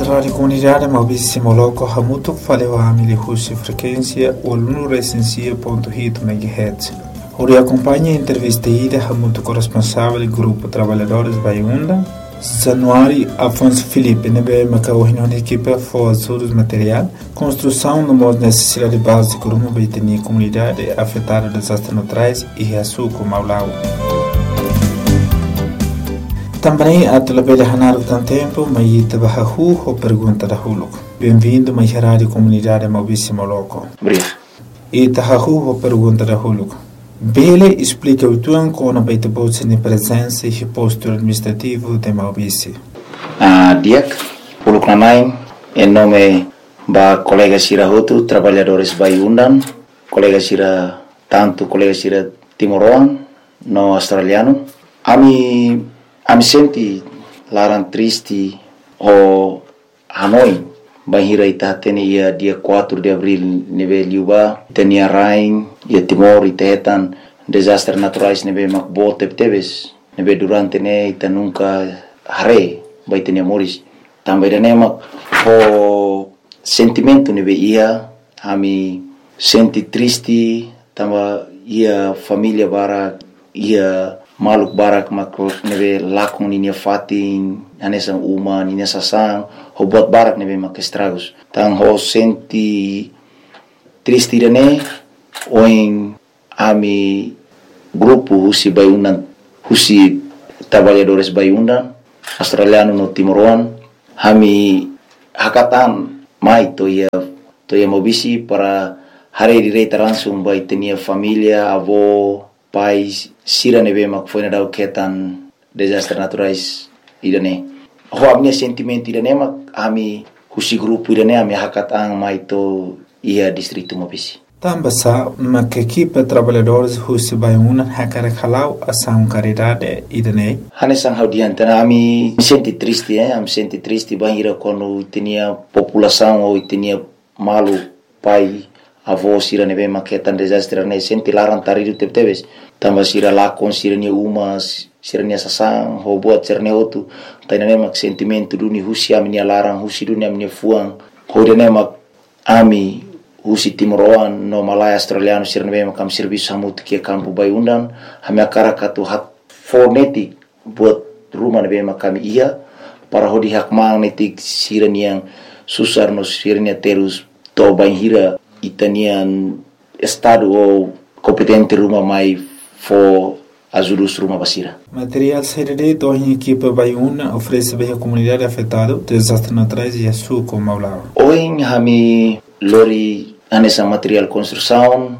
Rádio Comunidade Maurício Loco Hamuto faleu a Amili Russi frequência o luresensia.hit MHz. Ori acompanha a entrevista ida Hamuto corresponsável do Grupo Trabalhadores Baiunda, Januário Afonso Felipe, nebe macaohino na equipe for ajudos material, construção de uma necessidade básica uma baitenia comunidade afetada desastres naturais e açúcar Maulau. Também a telebelha Hanaro tem tempo, mas ita bahahu ou pergunta da Huluk. Bem-vindo mais Rádio Comunidade Maurício Loco. Obrigado. Ita hahu ou pergunta da Huluk. Bele explica o tuan com a baita bolsa de presença e posto administrativo de Maurício. Diak, Huluk Nanain, em nome da colega Sira Hotu, trabalhadores Baiundan, colega Sira, tanto colega Sira Timoroan, no australiano. Ami senti larang triste o Hanoi bahira ita tene ia dia 4 de abril nebe liuba tenia rain ia Timor itetan desastre naturais nebe makbo tebes nebe durante ne ita nunca hare bai tenia moris também dane mak o sentimento nebe ia ami senti triste tamba ia família bara ia maluk barak makro nebe lakong ninya fatin anesang uma ninya sasang ho buat barak nebe mak estragos tang ho senti triste dane oing ami grupo husi Baiundan husi trabalhadores Baiundan australiano no Timoroan hami hakatan mai to ia mobisi para hari direita langsung bai tenia família avó pais sira nebe mak foi na dau ketan desastre naturais idane ho amnia sentimento idane mak ami husi grupo idane ami hakatang mai to ia distrito Mobisi Tambasa mak equipe trabalhadores husi Baiundan hakara khalau asam caridade idane hanesang haudian tana ami senti triste am senti triste bahira kono tenia população ou tenia malu pai avó sira nebe maketan desastre ne senti larang taridu tebes tamba sira lakon sira ni umas sira ni sasang ho buat cerne otu tainane mak sentimento duni husi ami ni larang husi duni ami fuang ho dene mak ami husi Timoroan no Malaya australiano sira nebe makam serviço hamut ke kampu Baiundan hami akara katu hat fonetik buat rumah nebe makam ia para hodi hak mang netik sira ni yang susar no sira ni terus to banhira itanian estado ou competente rumah mai for ajudus rumah basira. Material CDD do em equipe Baiundan oferece bem a comunidade afetada desastres naturais e açúcar Maulau. Oin hami lori anessa material construção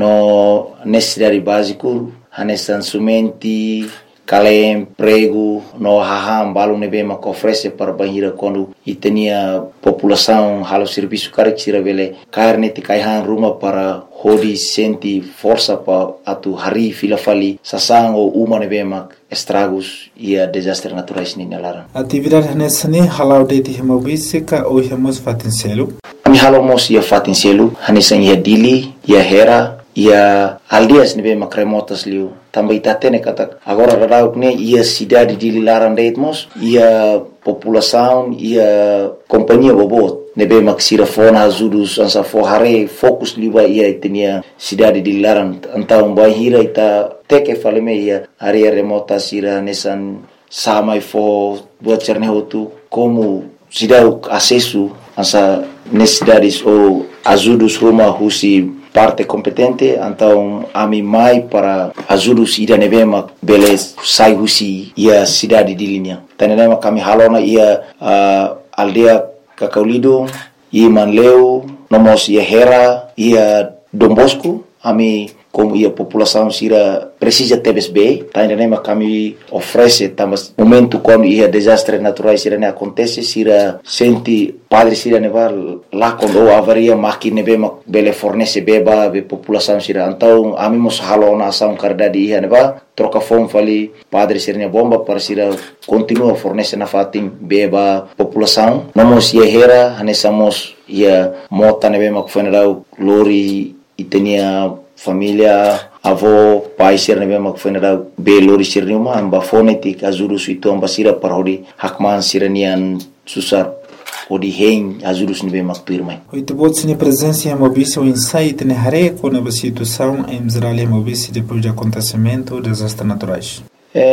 no necessidade básico anessa sumenti kalem prego no haham balung nebe mak oferece para bahira quando itenia população halo serviço caricira vele carne te kaihan rumah para hodi senti força pa atu hari fila fali sasang o uma nebe mak estragos ia desastre naturais ni nalara Atividade nessa ne halau de Maurício ka o hemos fatincelo ami halo mos ia fatincelo hanesa ia dili ia hera ia aldeas nebe mak remotas liu também tatene kata agora rarau ne ia cidade de Lilaran Deitmos ia população ia companhia bobot nebe mak sira fona azudus ansa forhare fokus liba ia tenia cidade de Lilaran antau bahira ita teke faleme ia area remota sira nesan samai fo buat cerne hotu como cidade acesso ansa necessidades ou azudus rumah husi parte competente então ami mai para ajudus ida nebema beles sai husi ia cidade de linha tanema kami halona ia aldea Kakaulido ia Manleu nomos ia Hera ia Dombosco ami como ia população sira precisa TBSB tanema kami oferece tamas momento quando ia desastre naturais sira ne acontece sira senti padre sira neva lá quando avaria máquina nebe bele fornece beba be população sira então ami mos halona ação cardade ia neva troca fome fali padre sira ne bomba para sira continua fornece na fatim beba população nomos ia Hera hanesamos ia mota nebe mak funeral lori itenia família avó pai ser nebe mak funeral be lori sir numa amba fonetik azuru suito amba sira parodi hakman siranian susar fodi hen ajudos nebe makpirmai. Oito bots na presença em Mobice o insight na hareco na situação em Israel e Mobice depois do acontecimento dos desastres naturais.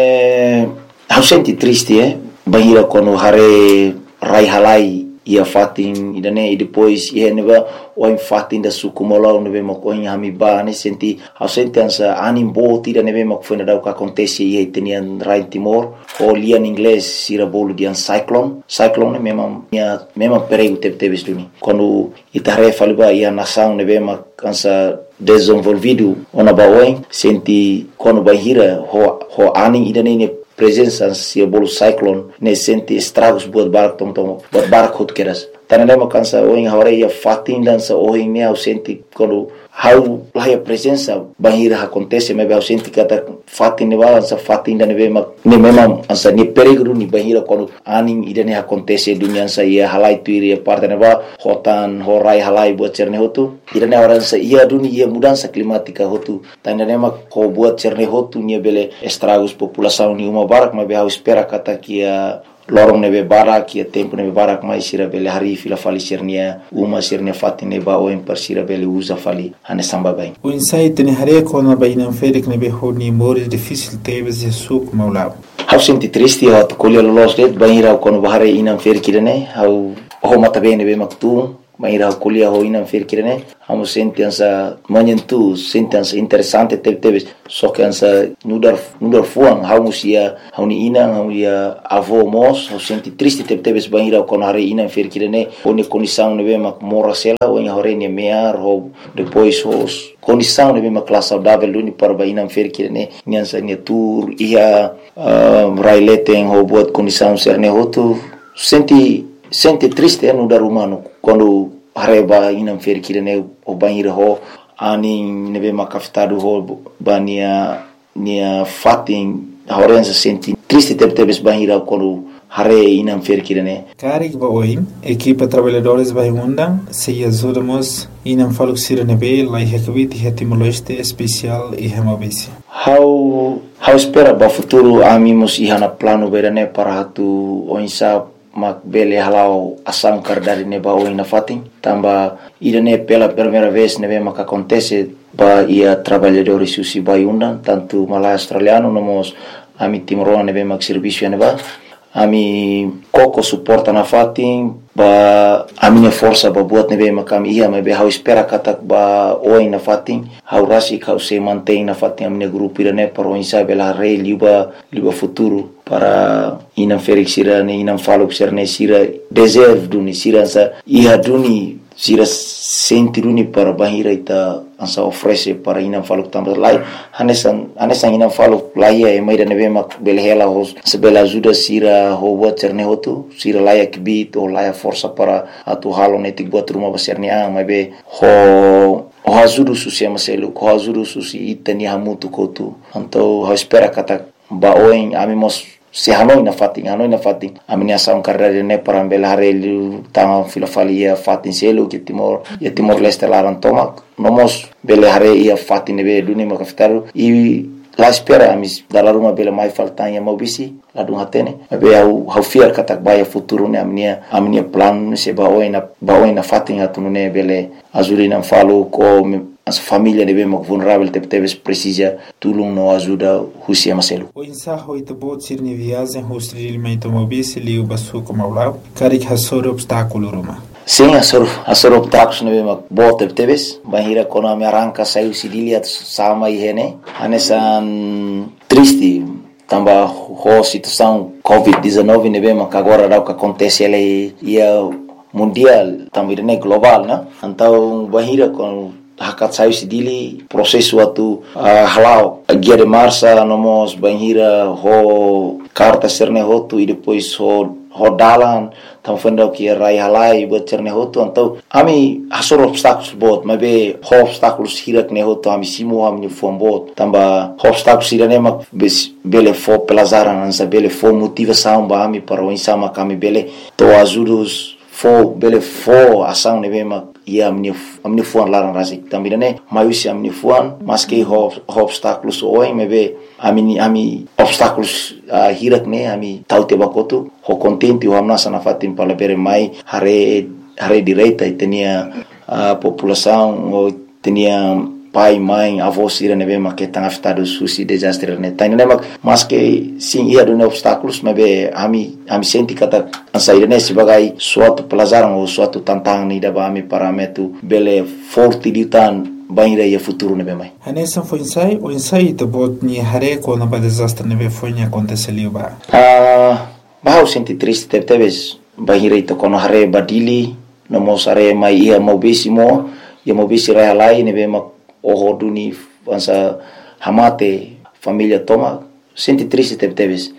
Eu senti triste, bahira quando hare rai halai ia fatin idane e depois ia neba o fatin da sukumola nebe makoin hamiba ne senti eu senti ansa animbo tira nebe makfona da o que acontece ia tenian rai Timor o lia em inglês sira bolo de cyclone mesmo perigo teve duni quando itare faliba ia nação nebe makansa desenvolvido ona baoin senti quando bahira ho ani idane ne presença se bolo cyclone ne sente estragos buat barco keras tanema kansa o em hora ia fatin dança o em ne sente quando how lá a presença bahira acontece mas eu sente que tá fatin ne balança fatin da neve ne mesmo ansa ne perigo ni bahira quando aning idane acontece dunia sa ia halai tu ia parte ne ba hotan horai halai buat cerne hotu idane orang sa ia dunia mudança climática hotu tanema ko buat cerne hotu ni bele estragos população ni uma barak mas eu espera kata que a lorong nebe barak ia tempo nebe barak mais sira bele hari fila fali sirnia uma sirnia fatine ba o em persira bele usa fali ane samba bem o insight ne hare ko na baina ferik nebe honi mores difícil teve se suco maulao eu senti triste eu colher los det baira quando bahare inam ferkirene eu o mata bem nebe maktu baira colher ho inam ferkirene amo sentença manhentu sentença interessante teve só que ansa nudar fuang hausia hauni ina hauia avô mos eu senti triste teve baira quando hare inam ferkirene oni condição nebe mak morasela o em hore ne mear ho depois os condição nebe mak classe saudável luni para baina ferkirene nyansa ne tour ia raileten ho buat condição serne hotu senti triste no dar humano quando hareba inam ferkirene o banheiro ho ani nebe makafitado ho bania nia fatin horenza senti triste teve banheiro quando hare inam ferkirene Karik ba oin equipa trabalhadores vai undang se ajudamos inam faluxira nebe lai hekvit hetimoloste especial e hemabisi how espera ba futuro amimos ihana plano berane para hatu oinsa mak bele halau asam kardari neba oina fatin tamba idane pela primeira vez nebe mak acontece ba ia trabalhadores susi vai undang tanto malai australiano nomos ami timorona nebe mak serviço neba ami koko suporta na fatin ba a minha força ba buat nebe makam ia mas how espera katak ba oi na fatin how rasi kau se mantém na fatin a minha grupo irane para insa bela rei liba futuro para inam felix sirane inam falok sirane sira deserve duni sira sa ia duni sira senti duni para bahira ita ansa oferece para inam falok tambah lai hanesan inam falok lai e mai nebe mak belhela hos sebela ajuda sira ho buat cerne hotu sira layak bit o layak força para atu halo netik buat rumah besarnya mas be ho ajuda susi maselu ho ajuda susi itani hamutu kotu então ho espera kata baoin amimos se hanoi na fatin amini asam karare ne parambela harelu tanga filafalia fatin selo que Timor Leste laran tomak nomos bele hare ia fatin nebe duni makaftaru e la espera amis dalla ruma bele mai faltanya mobisi la dun hatene be au fiar katak baya futuro ne amnia plan se baoina fatin atunune bele azulina falo ko as família nebe mak vulnerável teve precisa tulung no ajuda husia maselu o insaho itbot sirni viagem hostil meito mobisi liu basu como aulau karik hasor obstáculo ruma sim asor obstáculos nebe mak bot teve bahira kona me arranca saiu sidilia sama ihene anesan triste tamba ho situação COVID-19 nebe mak agora dá o que acontece ele ia mundial também né global né então bahira com hakat sayu sidili prosesu atu halau guia de marcha nomos banhira ho carta serne hotu e depois ho dalan tam fenda que rai halai buat serne hotu então ami hasor obstáculos bot mas be ho obstáculos hirak ne hotu ami simo ami fombot tamba obstáculos irane mak bele fo pelazaran ansa bele fo motivação ba ami para o insama kami bele to ajudos fo ação nebe mak ia amin'ny foan laran razik também né maiusi amin'ny foan mas que obstáculos oi mebe ami obstáculos hirak né ami taute bakoto ho contente o amnasa na fatim palabere mai hare direita e tinha a população ou tinha pai, mãe, avô sira nebe ma que tão afetado susi desastre né tá né mas que sim ia do obstáculos mebe ami senti kata ansair né sebagai suatu pelajaran ou suatu tantang ni da ami parameto bele forte ditan banira ia futuro nebe mai hanessa foi o ensaio de bot ni hare quando ba desastre nebe foi ni aconteceu ba eu senti triste teves banira ito quando hare badili no mosare mai ia mobisimo ia mobisi rai lai nebe ma o duni ansa hamate família toma senti triste teves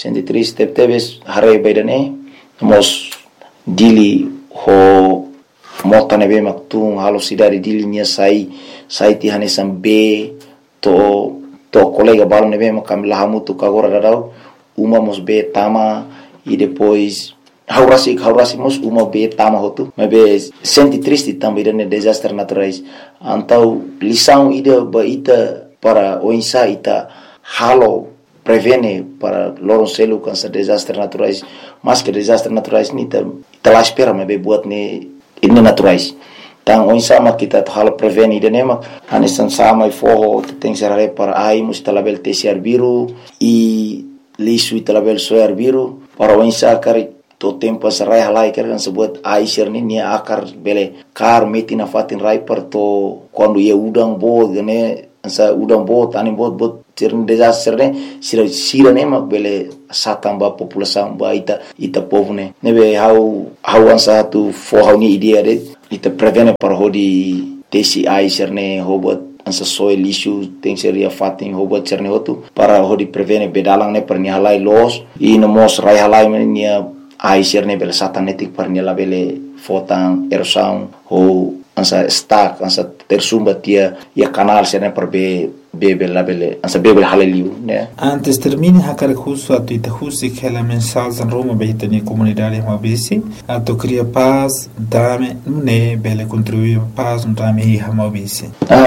hare baidane mos dili ho mota nebe maktung halo sidari dili nia sai ti hanesam be to colega balo nebe makam lahamutu kagora dadau uma mos be tama e depois haurasi mos uma be tama hotu mebe senti triste também de desastre naturais então lição ida baita para o insaita halo prevene para loroncelo cansa desastre naturais mas que desastre naturais ni tá lá espera mebe buat ne ini naturais então o insama kita halo prevene ida nema anesan sama e forro tem serare para ai mus talabel tesiar biru e lisu talabel soar biru para o insakari to tempo sarai halai kan sebut aisir ni nia akar bele kar metina fatin rai per to quando ia udang bo gane ansa udang bo tani bot tirn desastre ne sira ne mak bele satamba população ba ita povo ne nebe how ansa tu for ni idea de ita prevene para hodi tesi aisir ne hobot ansa soil issue tem seria fatin hobot cerne hotu para hodi prevene bedalang ne per ni halai los e no mos rai halai nia aisir ne bela satanetik parnia la bele fotan erosão ou ansa stack ansa tersumba tia ia canal serne per bebe la bele ansa bebe haleliu né antes termine hakar justo a tu husi que la mensagem en Roma beita ni comunidade mobisi a to cria paz dame ne bele contribuir paz dame hi mobisi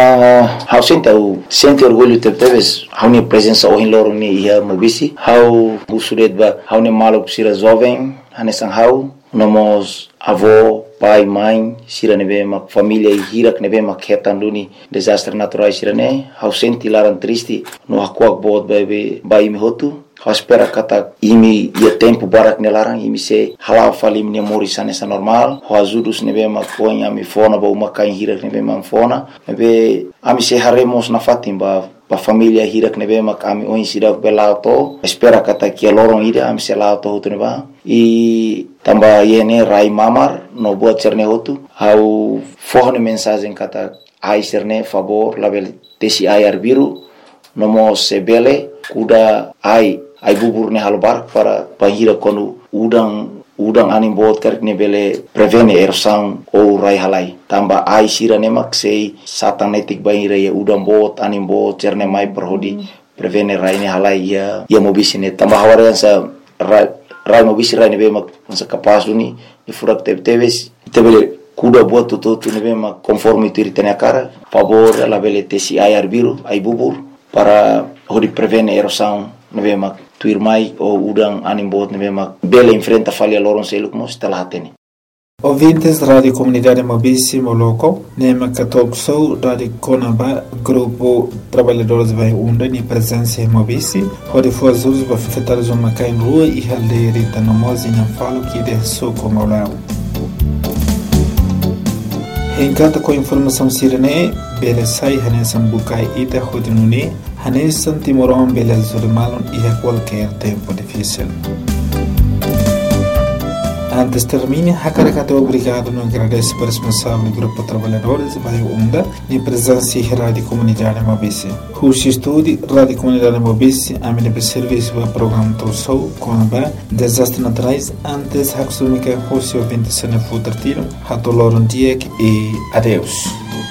how sente orgulho teves how ni presença o in loro ni hi mobisi how usudet ba how ni malo sira jovem hanesan how nomos avô pai mãe sira nebe mak família hirak nebe mak hetanduni desastre naturais sira ne how senti laran triste no hakuak bot bai mi hotu how espera kata imi ia tempo barak nelarang imi se halau falim ni morisa nessa normal how azudus nebe mak ponya mi fona ba uma kain hirak nebe mak fona nebe ami se haremos na fatim ba família hirak nebe mak ami oin sidak belauto espera kata kia lorong ida ami se lauto hotu neba e tamba yene rai mamar no buat cerne hotu how forne mensagem kata ai cerne favor label tesi ayar biru nomo sebele kuda ai bubur ne halbar para pahira konu udang anim bot karek ne bele prevene erosão ou rai halai tamba ai sira nemak sei satanetik bahira ya udang bot anim bot cerne mai perhodi prevene rai ne halai ya mobisi ne tamba hawarian sa rai mobisi rai ne be mak sa kapas duni e furak teves tebele kuda buat tu ne be mak conforme tu ritene cara favor la bele tesi ayar biru ai bubur para hodi prevene erosão ne be mak tuir mai o udang anim bot ne be mak bele enfrenta falha loron seluk mos talatene ouvintes da Rádio Comunidade Mobisi Moloco, Nema Katokso, Rádio Conaba, Grupo Trabalhadores vai Unda, ni presença em Mobisi, onde foi as usos para afetar os homens em rua e haldeirita no mozi não falo que de sou como lá. Encanta com informação sirene, bele sai hanesan bukai ita hodinune, hanesan timoron bele zurimalon e a qualquer tempo difícil. Antes termine, Hakarakato obrigado no agradece para o responsável do Grupo Trabalhadores Bairro Unda e presença em Rádio Comunidade Mobisi. Curso estude Rádio Comunidade Mobisi, a minha serviço para o programa Tossou, Conaba, Desastres Naturais, antes Haksumika, Rossio 27 Futartiro, Hatoloron Diek e adeus.